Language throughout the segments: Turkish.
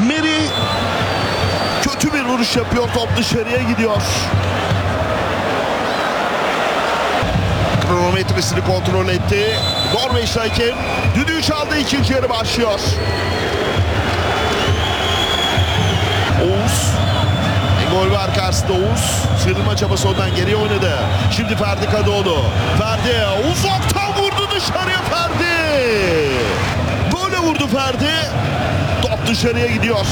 Meri kötü bir vuruş yapıyor. Top dışarıya gidiyor. Kronometresini kontrol etti. Norveçli hakem düdüğü çaldı. İkinci yarı başlıyor. Oğuz. Gol var karşısında Oğuz. Sıyrılma çabası ondan geriye oynadı. Şimdi Ferdi Kadıoğlu. Ferdi uzaktan vurdu dışarıya Ferdi. Böyle vurdu Ferdi. Top dışarıya gidiyor.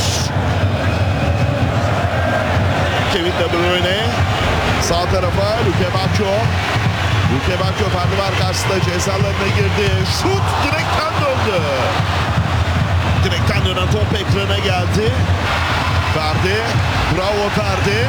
Kevin De Bruyne. Sağ tarafa Luke Bacchio. Luke Bacchio Ferdi var karşısında, cezalarına girdi. Şut direkten döndü. Direkten dönen top ekrana geldi. Ferdi. Bravo Ferdi.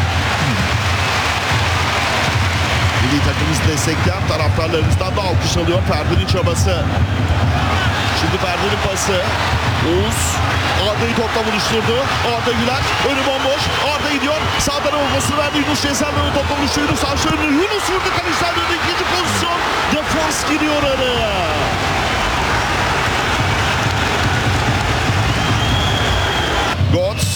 Milli takımımızı destekleyen taraftarlarımızdan da alkış alıyor Ferdi'nin çabası. Şimdi Ferdi'nin pası. Oğuz Arda'yı topla buluşturdu. Arda Güler önü bomboş. Arda gidiyor. Sağ tarafa olmasını verdi. Yunus Cezalar'ı topla buluşturdu. Yunus aşağı önü. Yunus vurdu. Kaleci'den döndü. İkinci pozisyon. Defans giriyor araya. Götze.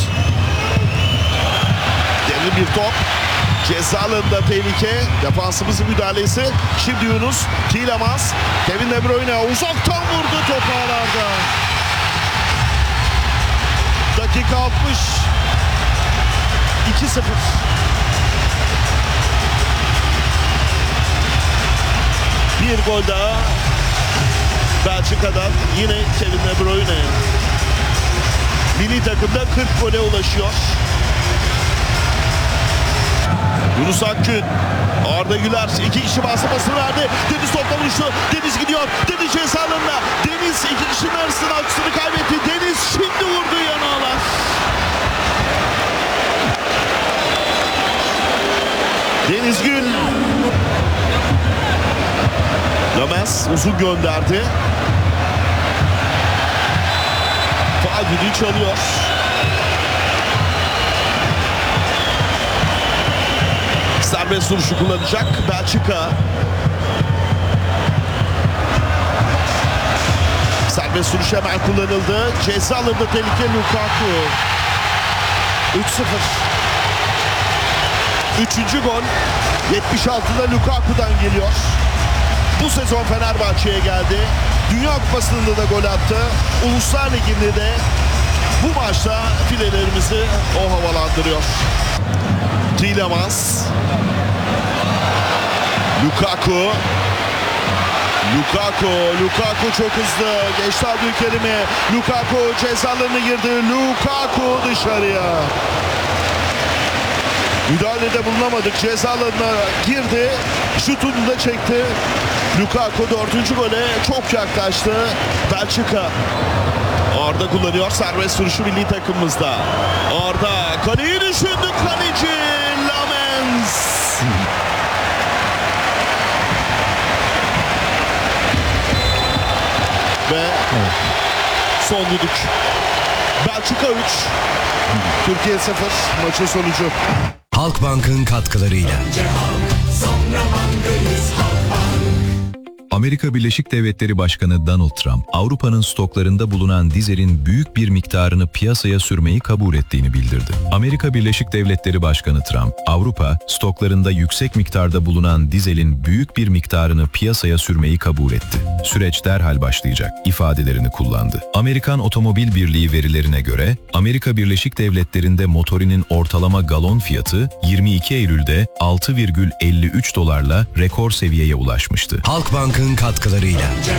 Derin bir top. Ceza alanında tehlike. Defansımızın müdahalesi. Şimdi Yunus. Tielemans. Kevin De Bruyne uzaktan vurdu top ağlarda. Dakika 60. 2-0. Bir gol daha. Belçika'dan yine Kevin De Bruyne. Milli takımda 40 gole ulaşıyor. Yunus Akgün. Arda Güler iki kişi basmasını verdi. Deniz topla buluştu. Deniz gidiyor. Deniz ceza alanına. Deniz iki kişinin arasında aksını kaybetti. Deniz şimdi vurdu yanağlar. Deniz Gül. Lamens uzun gönderdi. Faal düdüğü çalıyor. Serbest vuruşu kullanacak Belçika. Serbest vuruş hemen kullanıldı. Ceza alanında tehlike Lukaku. 3-0. Üçüncü gol 76'da Lukaku'dan geliyor. Bu sezon Fenerbahçe'ye geldi. Dünya Kupası'nda da gol attı. Uluslar Ligi'nde de bu maçta filelerimizi o havalandırıyor. Tielemans. Lukaku. Lukaku çok hızlı. Geçti Abdülkerim'i. Lukaku cezalarını girdi. Lukaku dışarıya. Müdahalede bulunamadık. Ceza alanına girdi. Şutunu da çekti. Lukaku dördüncü gole çok yaklaştı. Belçika. Arda kullanıyor serbest vuruşu milli takımımızda. Arda kaleyi düşündü kaleci Lamens. Ve son düdük. Belçika 3. Türkiye 0. Maçın sonucu. Halkbank'ın katkılarıyla. Amerika Birleşik Devletleri Başkanı Donald Trump, Avrupa'nın stoklarında bulunan dizelin büyük bir miktarını piyasaya sürmeyi kabul ettiğini bildirdi. Amerika Birleşik Devletleri Başkanı Trump, Avrupa, stoklarında yüksek miktarda bulunan dizelin büyük bir miktarını piyasaya sürmeyi kabul etti. Süreç derhal başlayacak ifadelerini kullandı. Amerikan Otomobil Birliği verilerine göre, Amerika Birleşik Devletleri'nde motorinin ortalama galon fiyatı 22 Eylül'de 6,53 dolarla rekor seviyeye ulaşmıştı. Halkbank'ın katkılarıyla.